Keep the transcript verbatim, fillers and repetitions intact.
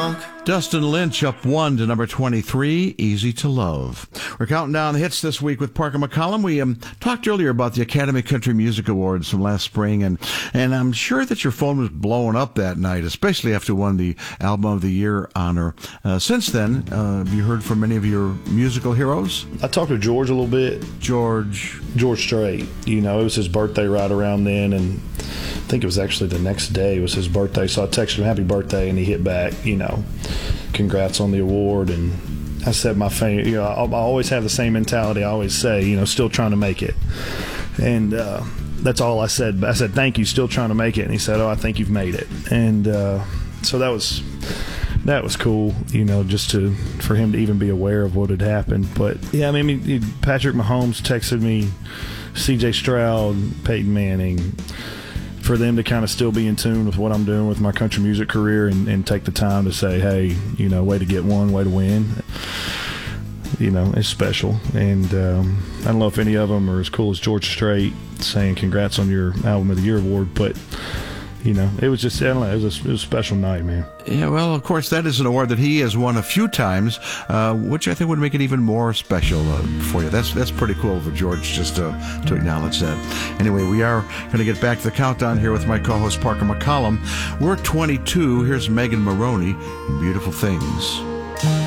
drunk. Dustin Lynch up one to number twenty-three, Easy to Love. We're counting down the hits this week with Parker McCollum. We um, talked earlier about the Academy Country Music Awards from last spring, and, and I'm sure that your phone was blowing up that night, especially after you won the Album of the Year honor. Uh, since then, uh, have you heard from many of your musical heroes? I talked to George a little bit. George? George Strait. You know, it was his birthday right around then, and I think it was actually the next day was his birthday, so I texted him happy birthday, and he hit back, you know, congrats on the award. And I said my fam- you know, I, I always have the same mentality. I always say, you know, still trying to make it. And uh, that's all I said. I said, thank you, still trying to make it. And he said, oh, I think you've made it. And uh, so that was that was cool, you know, just to for him to even be aware of what had happened. But, yeah, I mean, Patrick Mahomes texted me, C J Stroud, Peyton Manning, for them to kind of still be in tune with what I'm doing with my country music career and, and take the time to say, hey, you know, way to get one, way to win. You know, it's special. And um, I don't know if any of them are as cool as George Strait saying congrats on your Album of the Year award, but, you know, it was just, I don't know, it was a, it was a special night, man. Yeah, well, of course, that is an award that he has won a few times, uh, which I think would make it even more special uh, for you. That's that's pretty cool for George just to, to acknowledge that. Anyway, we are going to get back to the countdown here with my co-host Parker McCollum. We're twenty-two. Here's Megan Maroney, Beautiful Things.